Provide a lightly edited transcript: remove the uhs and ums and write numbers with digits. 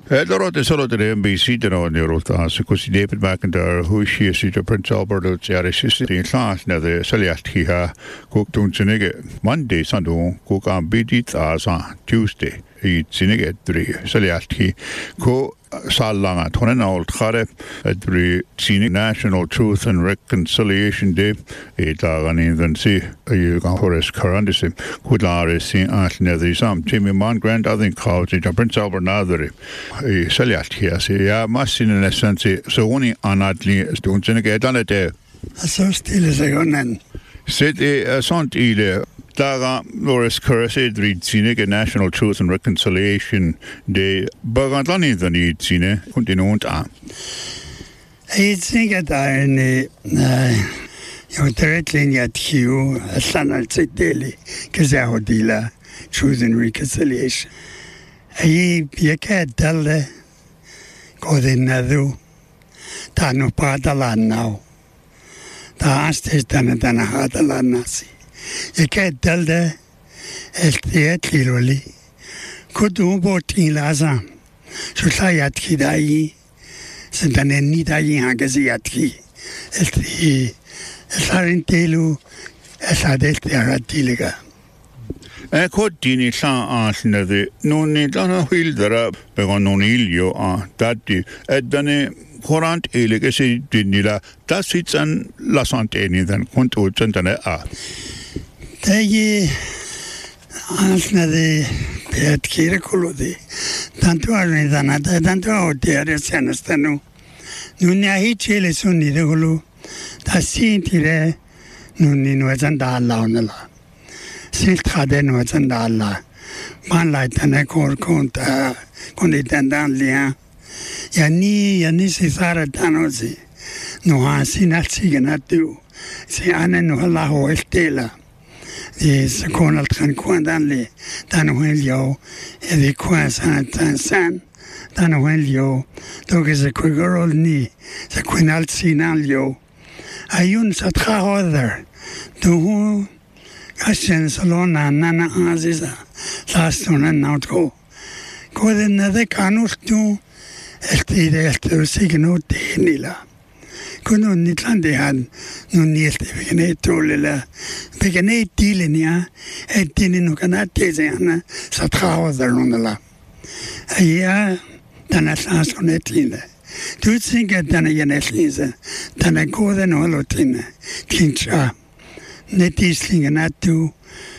Loro de solo de NBC den on Eurota, so cos David McIntyre, who she is to Prince Albert of the in class na the Saliaski ha, cook to Monday, Sunday, cook on BD Tuesday, eat Sinigate 3, Saliaski, co Salanga, Tonan old Kharep, at the National Truth and Reconciliation Day, even see you can Horace Carandism, Kudlar is seen at Nether Sam, Jimmy Mon Grant, I think, College, Prince Albert Nather, Saliaski, yeah, must in a sense, so only anadly don't get on a day. So still as I go then. Said a son either. Daga Loris Curse read Sinig National Truth and Reconciliation Day. Bagantani than eat Sine, continuant on. I think that I you directly in your queue, a son al daily, Kazahodila, Truth and Reconciliation. I can't tell the go the Nadu, Tano Padalan now. The Astes done it and a Hadalan Nasi. You can't tell the literally. Could do both in Laza. So Sayat Kidai, Santaneni Dai Hagaziatki, Sarintelu, Esadet Aratiliga. I could Dini San Asnade, no need on a wheel there, Begononilio, Dati, Edane. Corant elegasi dinila tasits and lasanteni than conto centane a. They answer the Piet Kirikuludi, tanto Arizanata, tanto out there, Sanastano. Nunia Hichil Sunni the Hulu, the Sintire, Nunin was and Allah. Silk Haden was and Allah. Man light and a core conta, Conditandan Lia. Yani si Sara Tanosi, no Sinatsiganato, si Anna no Halaho Estela, the Saconal Tranquandanli, Tanoelio, and the Quasan San, Tanoelio, dog is a quiggerol knee, the Quinal Sinalio. Ayun Satra other, to who Ashen Salona, Nana Aziza, last one and now go. Go another canus too. Este signo tenila. Kuno nitlande han no nieste vegene tolela. Vegene tilenia et tinino canate zana satra zarunala. Aya dana sansonetlina. Tu singa dana yanetlisa. Dana goda no lotina. Kincha. Netislinga natu.